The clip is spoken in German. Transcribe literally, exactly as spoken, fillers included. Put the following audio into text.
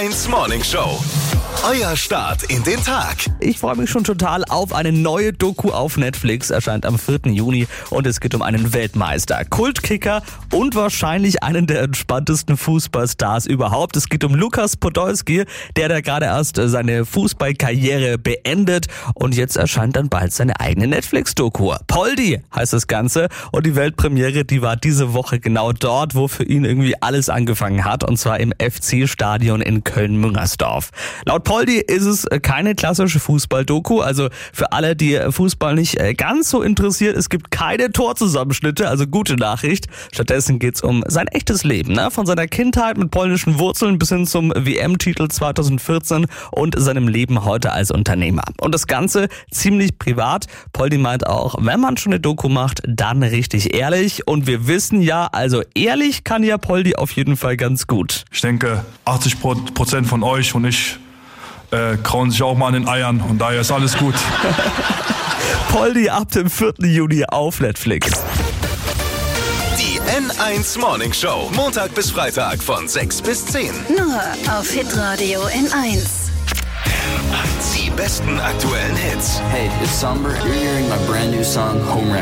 eins Morning Show. Euer Start in den Tag. Ich freue mich schon total auf eine neue Doku auf Netflix. Erscheint am vierten Juni und es geht um einen Weltmeister, Kultkicker und wahrscheinlich einen der entspanntesten Fußballstars überhaupt. Es geht um Lukas Podolski, der da gerade erst seine Fußballkarriere beendet und jetzt erscheint dann bald seine eigene Netflix-Doku. Poldi heißt das Ganze und die Weltpremiere, die war diese Woche genau dort, wo für ihn irgendwie alles angefangen hat, und zwar im F C-Stadion in Köln-Müngersdorf. Laut Poldi ist es keine klassische Fußball-Doku, also für alle, die Fußball nicht ganz so interessiert, es gibt keine Torzusammenschnitte, also gute Nachricht. Stattdessen geht's um sein echtes Leben, ne? Von seiner Kindheit mit polnischen Wurzeln bis hin zum W M-Titel zweitausendvierzehn und seinem Leben heute als Unternehmer. Und das Ganze ziemlich privat. Poldi meint auch, wenn man schon eine Doku macht, dann richtig ehrlich. Und wir wissen ja, also ehrlich kann ja Poldi auf jeden Fall ganz gut. Ich denke, achtzig Prozent von euch und ich äh, krauen sich auch mal an den Eiern und daher ist alles gut. Poldi ab dem vierten Juni auf Netflix. Die N eins Morning Show. Montag bis Freitag von sechs bis zehn. Nur auf Hitradio N eins. Die besten aktuellen Hits. Hey, it's Somber. You're hearing my brand new song, Home Wrecker.